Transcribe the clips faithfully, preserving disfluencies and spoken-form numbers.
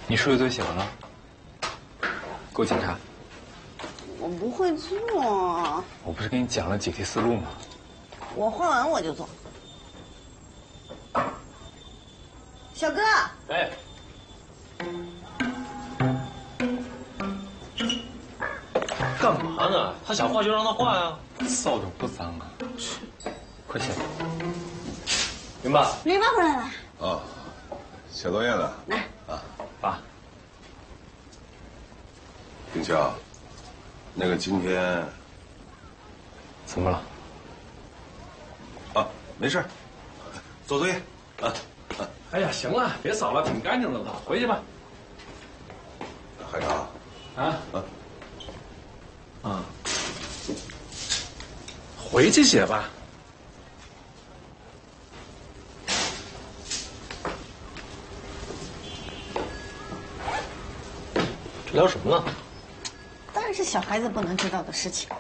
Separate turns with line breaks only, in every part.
你数学作业写完了？给我检查。
我不会做。
我不是跟你讲了解题思路吗？
我画完我就做。小哥。
哎。干嘛呢？他想画就让他画呀。
扫帚不脏啊。快写。
云爸。
驴爸回来了。
哦，写作业呢。
来。
啊，爸。
丁潇，那个今天
怎么了？
啊，没事，做作业。啊
啊。哎呀，行了，别扫了，挺干净的了，回去吧。
海潮。
啊。
啊。
啊。回去写吧。这聊什么呢？
当然是小孩子不能知道的事情。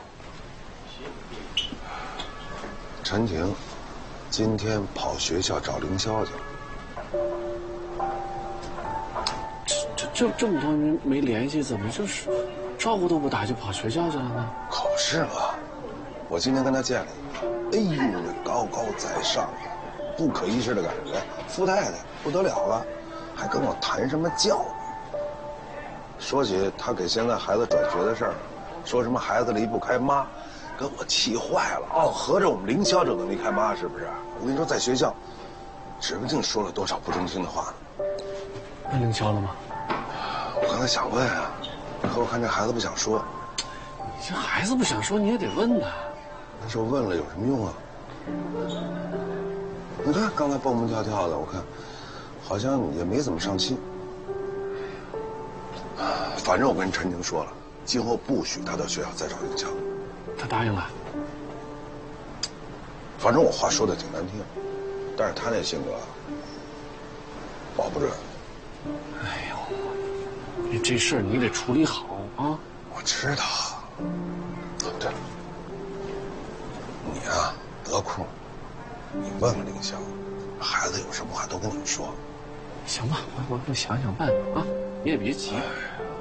陈婷今天跑学校找凌霄去了。
这这这么多年没联系，怎么就是招呼都不打就跑学校去了呢？
考试嘛，我今天跟他见了一面，哎呦，那高高在上，不可一世的感觉，富太太不得了了，还跟我谈什么教育。说起他给现在孩子转学的事儿，说什么孩子离不开妈，给我气坏了。哦，合着我们凌霄就能离开妈是不是？我跟你说，在学校，指不定说了多少不中听的话呢。
问凌霄了吗？
我刚才想问啊，可我看这孩子不想说。
你这孩子不想说，你也得问他。
但是我问了有什么用啊？你看刚才蹦蹦跳跳的，我看好像也没怎么上心。反正我跟陈婷说了，今后不许他到学校再找凌霄。
他答应了。
反正我话说的挺难听，但是他那性格，保不准。
哎呦，你这事儿你得处理好啊！
我知道。对了，你啊得空，你问问凌霄，孩子有什么话都跟你说。
行吧，我我我想想办法啊，你也别急。